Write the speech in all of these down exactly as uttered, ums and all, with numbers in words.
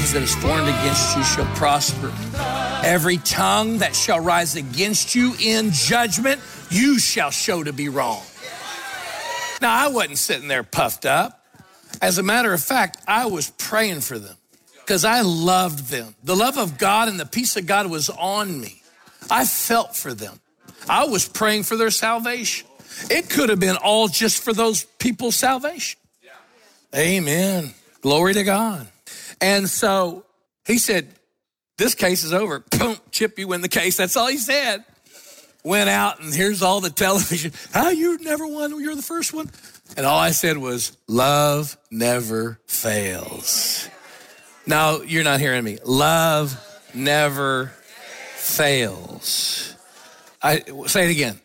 weapons that is formed against you shall prosper. Every tongue that shall rise against you in judgment, you shall show to be wrong. Now, I wasn't sitting there puffed up. As a matter of fact, I was praying for them because I loved them. The love of God and the peace of God was on me. I felt for them. I was praying for their salvation. It could have been all just for those people's salvation. Amen. Glory to God. And so he said, this case is over. Boom, Chip, you win the case. That's all he said. Went out and here's all the television. How you never won? You're the first one. And all I said was, love never fails. No, you're not hearing me. Love never fails. I say it again.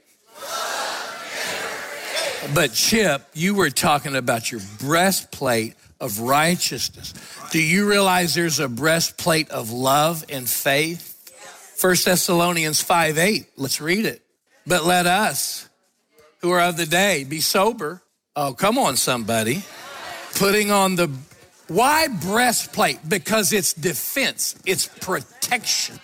But Chip, you were talking about your breastplate of righteousness. Do you realize there's a breastplate of love and faith? First Thessalonians five eight, let's read it. But let us who are of the day be sober. Oh, come on, somebody. Putting on the, why breastplate? Because it's defense, it's protection.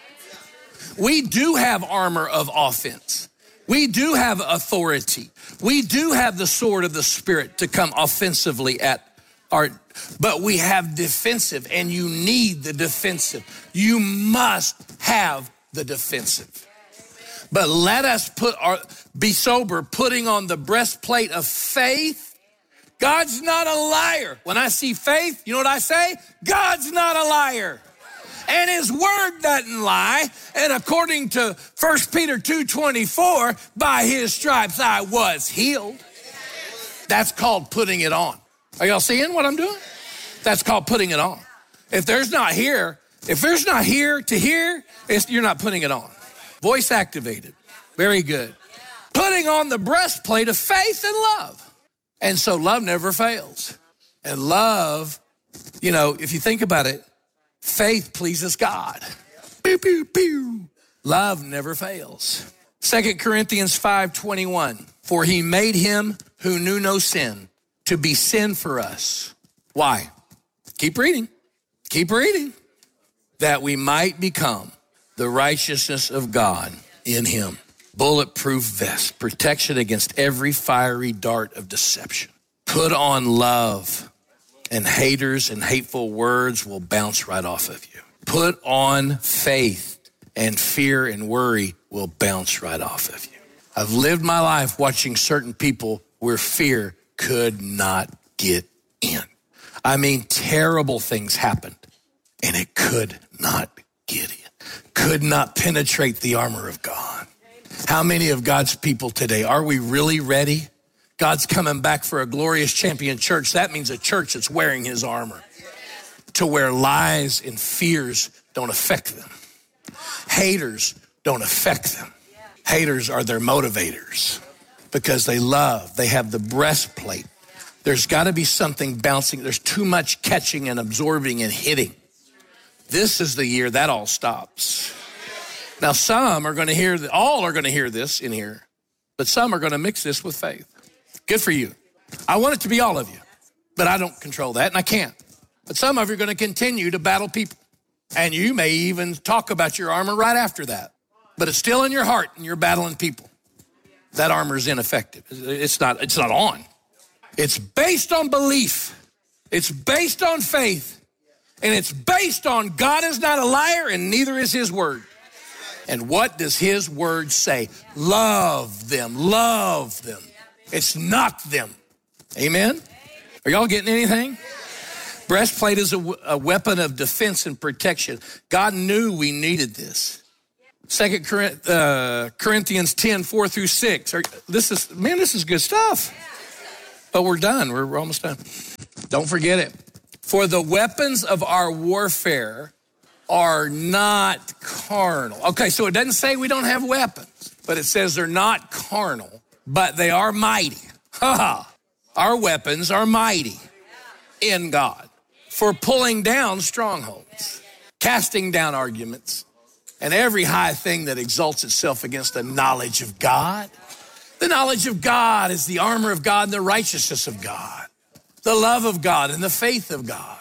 We do have armor of offense. We do have authority. We do have the sword of the Spirit to come offensively at our, but we have defensive, and you need the defensive. You must have the defensive. But let us put our, be sober, putting on the breastplate of faith. God's not a liar. When I see faith, you know what I say? God's not a liar. And his word doesn't lie. And according to First Peter two twenty-four, by his stripes I was healed. That's called putting it on. Are y'all seeing what I'm doing? That's called putting it on. If there's not here, if there's not here to hear, it's, you're not putting it on. Voice activated. Very good. Putting on the breastplate of faith and love. And so love never fails. And love, you know, if you think about it, faith pleases God. Pew, pew, pew. Love never fails. Second Corinthians five twenty-one. For he made him who knew no sin to be sin for us. Why? Keep reading. Keep reading. That we might become the righteousness of God in him. Bulletproof vest, protection against every fiery dart of deception. Put on love. And haters and hateful words will bounce right off of you. Put on faith, and fear and worry will bounce right off of you. I've lived my life watching certain people where fear could not get in. I mean, terrible things happened, and it could not get in. Could not penetrate the armor of God. How many of God's people today, are we really ready? God's coming back for a glorious champion church. That means a church that's wearing his armor to where lies and fears don't affect them. Haters don't affect them. Haters are their motivators because they love. They have the breastplate. There's got to be something bouncing. There's too much catching and absorbing and hitting. This is the year that all stops. Now, some are going to hear, all are going to hear this in here, but some are going to mix this with faith. Good for you. I want it to be all of you, but I don't control that, and I can't. But some of you are going to continue to battle people, and you may even talk about your armor right after that, but it's still in your heart, and you're battling people. That armor is ineffective. It's not, it's not on. It's based on belief. It's based on faith, and it's based on God is not a liar, and neither is his word. And what does his word say? Love them, love them. It's not them. Amen? Are y'all getting anything? Breastplate is a, a weapon of defense and protection. God knew we needed this. Second Corinthians ten, four through six. This is, man, this is good stuff. But we're done. We're, we're almost done. Don't forget it. For the weapons of our warfare are not carnal. Okay, so it doesn't say we don't have weapons, but it says they're not carnal. But they are mighty. Ha ha. Our weapons are mighty in God for pulling down strongholds, casting down arguments, and every high thing that exalts itself against the knowledge of God. The knowledge of God is the armor of God and the righteousness of God, the love of God and the faith of God,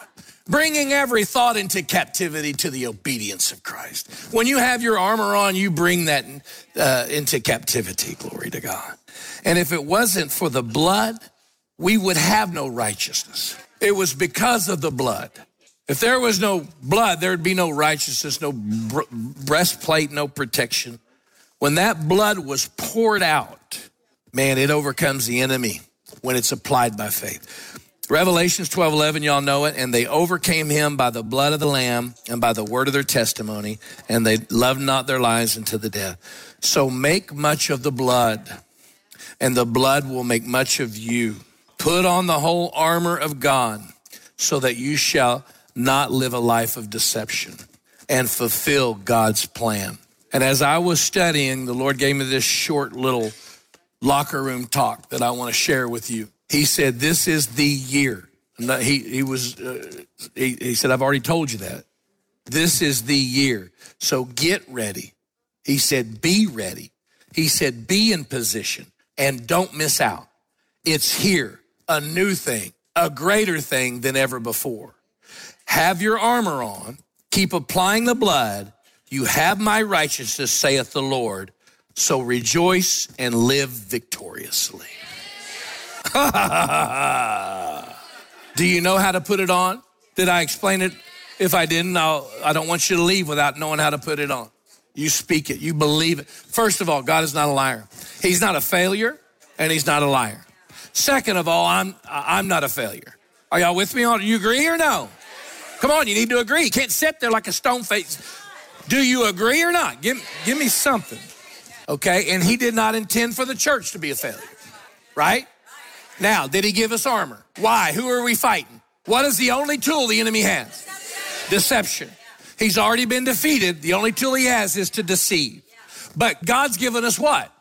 Bringing every thought into captivity to the obedience of Christ. When you have your armor on, you bring that uh, into captivity, glory to God. And if it wasn't for the blood, we would have no righteousness. It was because of the blood. If there was no blood, there would be no righteousness, no br- breastplate, no protection. When that blood was poured out, man, it overcomes the enemy when it's applied by faith. Revelations twelve eleven, y'all know it. And they overcame him by the blood of the Lamb and by the word of their testimony, and they loved not their lives unto the death. So make much of the blood, and the blood will make much of you. Put on the whole armor of God so that you shall not live a life of deception and fulfill God's plan. And as I was studying, the Lord gave me this short little locker room talk that I want to share with you. He said, this is the year. He, he was, uh, he, he said, I've already told you that. This is the year. So get ready. He said, be ready. He said, be in position and don't miss out. It's here, a new thing, a greater thing than ever before. Have your armor on. Keep applying the blood. You have my righteousness, saith the Lord. So rejoice and live victoriously. Do you know how to put it on? Did I explain it? If I didn't, I'll, I don't want you to leave without knowing how to put it on. You speak it. You believe it. First of all, God is not a liar. He's not a failure, and he's not a liar. Second of all, I'm I'm not a failure. Are y'all with me on it? You agree or no? Come on, you need to agree. You can't sit there like a stone face. Do you agree or not? Give, give me something. Okay, and he did not intend for the church to be a failure, right? Now, did he give us armor? Why? Who are we fighting? What is the only tool the enemy has? Deception. He's already been defeated. The only tool he has is to deceive. But God's given us what?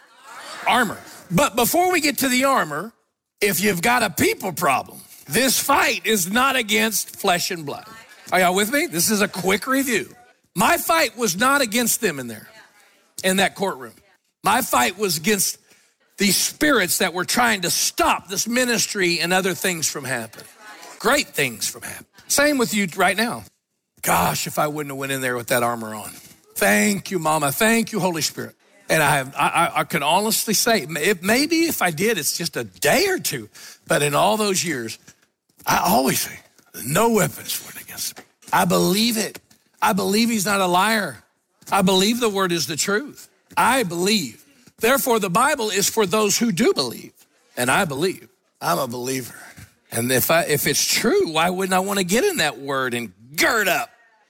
Armor. But before we get to the armor, if you've got a people problem, this fight is not against flesh and blood. Are y'all with me? This is a quick review. My fight was not against them in there, in that courtroom. My fight was against these spirits that were trying to stop this ministry and other things from happening. Great things from happening. Same with you right now. Gosh, if I wouldn't have went in there with that armor on. Thank you, Mama. Thank you, Holy Spirit. And I have, I, I can honestly say, if, maybe if I did, it's just a day or two. But in all those years, I always say, no weapons formed against me. I believe it. I believe he's not a liar. I believe the word is the truth. I believe. Therefore, the Bible is for those who do believe. And I believe. I'm a believer. And if I, if it's true, why wouldn't I want to get in that word and gird up,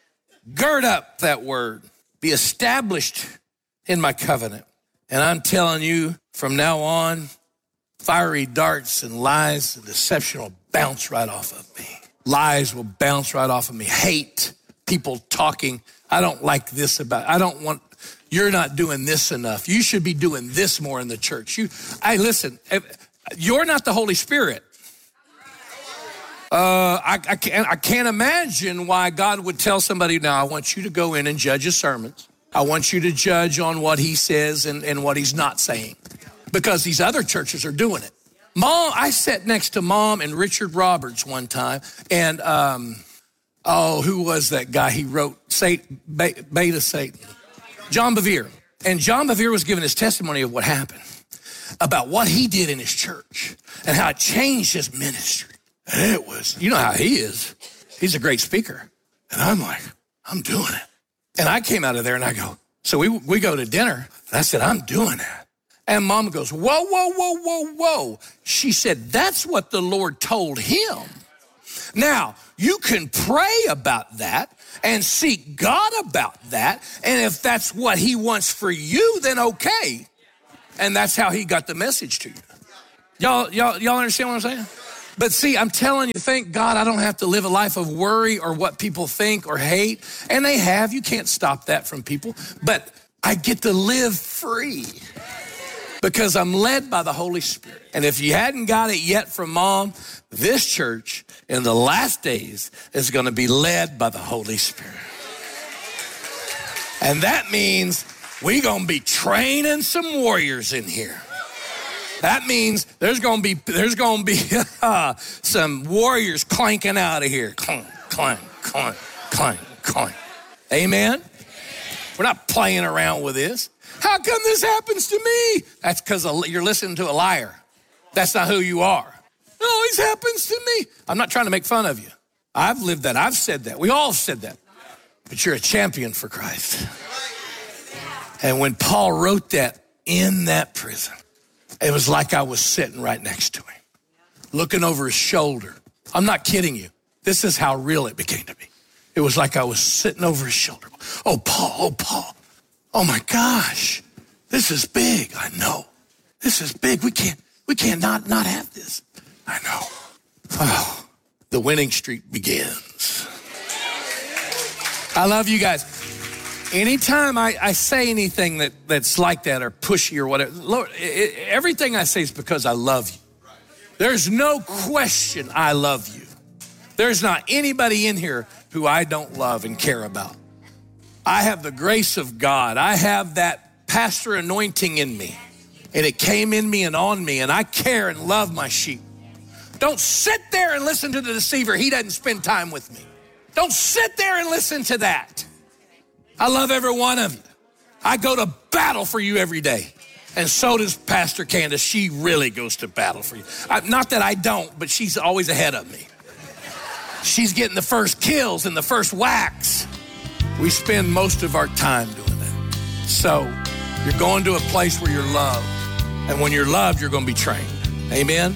gird up that word, be established in my covenant? And I'm telling you, from now on, fiery darts and lies and deception will bounce right off of me. Lies will bounce right off of me. Hate, people talking. I don't like this about, I don't want, you're not doing this enough. You should be doing this more in the church. You, I listen, you're not the Holy Spirit. Uh, I, I, can't, I can't imagine why God would tell somebody, now I want you to go in and judge his sermons. I want you to judge on what he says and, and what he's not saying, because these other churches are doing it. Mom, I sat next to Mom and Richard Roberts one time, and um, oh, who was that guy? He wrote Satan, Beta Satan, John Bevere. And John Bevere was giving his testimony of what happened, about what he did in his church and how it changed his ministry. And it was, you know how he is. He's a great speaker. And I'm like, I'm doing it. And I came out of there and I go, so we we go to dinner. And I said, I'm doing that. And Mom goes, whoa, whoa, whoa, whoa, whoa. She said, that's what the Lord told him. Now, you can pray about that and seek God about that. And if that's what he wants for you, then okay. And that's how he got the message to you. Y'all, y'all, y'all understand what I'm saying? But see, I'm telling you, thank God I don't have to live a life of worry or what people think or hate. And they have, you can't stop that from people. But I get to live free because I'm led by the Holy Spirit. And if you hadn't got it yet from Mom, this church in the last days is going to be led by the Holy Spirit. And that means we're going to be training some warriors in here. That means there's going to be there's going to be uh, some warriors clanking out of here. Clunk, clang, clang, clang, clang. Amen? We're not playing around with this. How come this happens to me? That's because you're listening to a liar. That's not who you are. It always happens to me. I'm not trying to make fun of you. I've lived that. I've said that. We all said that. But you're a champion for Christ. And when Paul wrote that in that prison, it was like I was sitting right next to him, looking over his shoulder. I'm not kidding you. This is how real it became to me. It was like I was sitting over his shoulder. Oh, Paul, oh, Paul. Oh, my gosh. This is big. I know. This is big. We can't, we can't not, not have this. I know. Oh, the winning streak begins. I love you guys. Anytime I, I say anything that, that's like that or pushy or whatever, Lord, it, everything I say is because I love you. There's no question I love you. There's not anybody in here who I don't love and care about. I have the grace of God. I have that pastor anointing in me, and it came in me and on me, and I care and love my sheep. Don't sit there and listen to the deceiver. He doesn't spend time with me. Don't sit there and listen to that. I love every one of you. I go to battle for you every day. And so does Pastor Candace. She really goes to battle for you. I, not that I don't, but she's always ahead of me. She's getting the first kills and the first whacks. We spend most of our time doing that. So you're going to a place where you're loved. And when you're loved, you're going to be trained. Amen?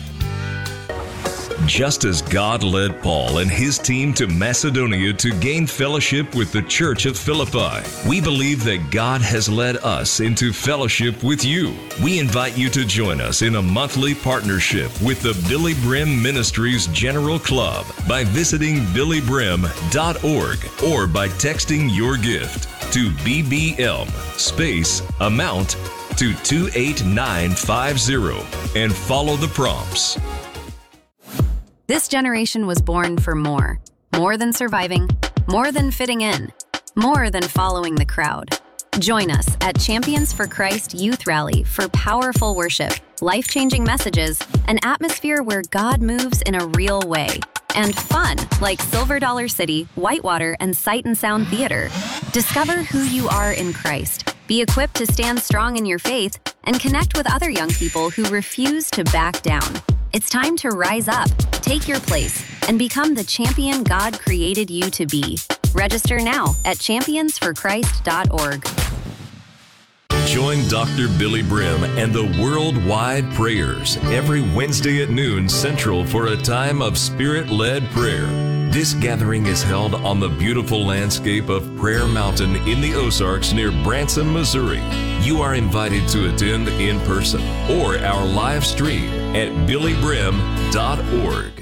Just as God led Paul and his team to Macedonia to gain fellowship with the Church of Philippi, we believe that God has led us into fellowship with you. We invite you to join us in a monthly partnership with the Billy Brim Ministries General Club by visiting billy brim dot org or by texting your gift to B B M space amount to two eight nine five zero and follow the prompts. This generation was born for more. More than surviving, more than fitting in, more than following the crowd. Join us at Champions for Christ Youth Rally for powerful worship, life-changing messages, an atmosphere where God moves in a real way, and fun like Silver Dollar City, Whitewater, and Sight and Sound Theater. Discover who you are in Christ. Be equipped to stand strong in your faith and connect with other young people who refuse to back down. It's time to rise up, take your place, and become the champion God created you to be. Register now at champions for christ dot org. Join Doctor Billy Brim and the Worldwide Prayers every Wednesday at noon Central for a time of Spirit-led prayer. This gathering is held on the beautiful landscape of Prayer Mountain in the Ozarks near Branson, Missouri. You are invited to attend in person or our live stream at billy brim dot org.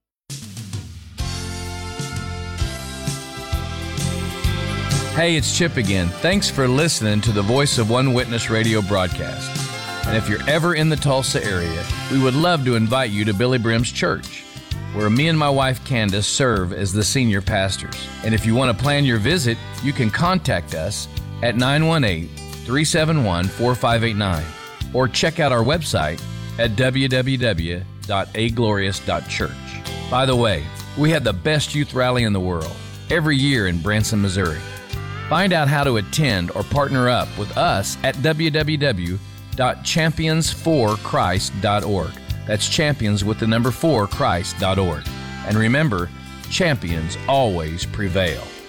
Hey, it's Chip again. Thanks for listening to the Voice of One Witness radio broadcast. And if you're ever in the Tulsa area, we would love to invite you to Billy Brim's church, where me and my wife Candace serve as the senior pastors. And if you want to plan your visit, you can contact us at nine one eight, three seven one, four five eight nine or check out our website at w w w dot a glorious dot church. By the way, we have the best youth rally in the world every year in Branson, Missouri. Find out how to attend or partner up with us at w w w dot champions for christ dot org. That's champions with the number four, Christ dot org. And remember, champions always prevail.